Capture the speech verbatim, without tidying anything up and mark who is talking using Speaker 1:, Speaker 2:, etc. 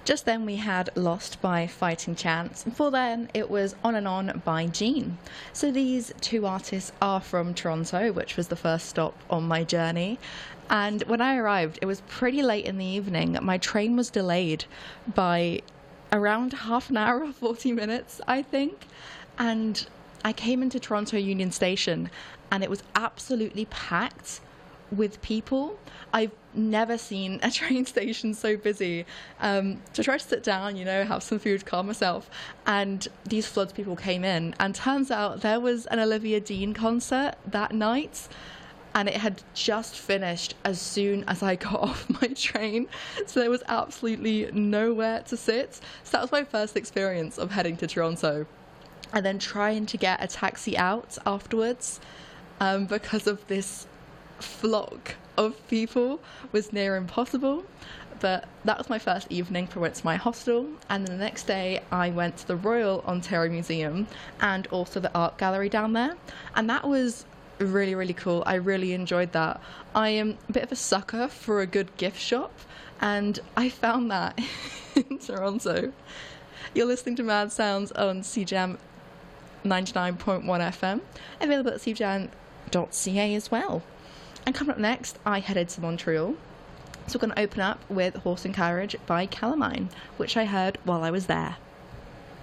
Speaker 1: Just then we had Lost by Fighting Chance. Before then it was On and On by Jean. So these two artists are from Toronto, which was the first stop on my journey. And when I arrived, it was pretty late in the evening. My train was delayed by around half an hour or forty minutes, I think. And I came into Toronto Union Station and it was absolutely packed with people. I've never seen a train station so busy. Um, to try to sit down, you know, have some food, calm myself, and these floods of people came in, and turns out there was an Olivia Dean concert that night, and it had just finished as soon as I got off my train, so there was absolutely nowhere to sit. So that was my first experience of heading to Toronto, and then trying to get a taxi out afterwards, um, because of this flock of people was near impossible. But that was my first evening before I went to my hostel, and then the next day I went to the Royal Ontario Museum and also the art gallery down there, and that was really really cool. I really enjoyed that. I am a bit of a sucker for a good gift shop, and I found that in Toronto. You're listening to Mad Sounds on C J A M ninety-nine point one F M, available at c j a m dot c a as well. And coming up next, I headed to Montreal. So we're going to open up with Horse and Carriage by Calamine, which I heard while I was there.